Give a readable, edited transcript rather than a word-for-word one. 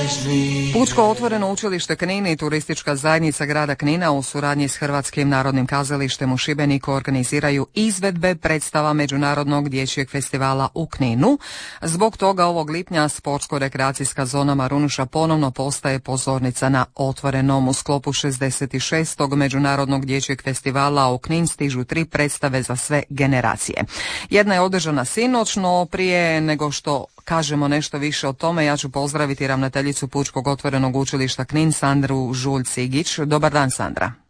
Pučko otvoreno učilište Knin i turistička zajednica grada Knina u suradnji s Hrvatskim narodnim kazalištem u Šibeniku organiziraju izvedbe predstava Međunarodnog dječjeg festivala u Kninu. Zbog toga ovog lipnja sportsko-rekreacijska zona Marunuša ponovno postaje pozornica na otvorenom. U sklopu 66. Međunarodnog dječjeg festivala u Knin stižu 3 predstave za sve generacije. Jedna je održana sinoć, no prije nego što kažemo nešto više o tome, ja ću pozdraviti ravnateljicu Pučkog otvorenog učilišta Knin, Sandru Žulj-Cigić. Dobar dan, Sandra.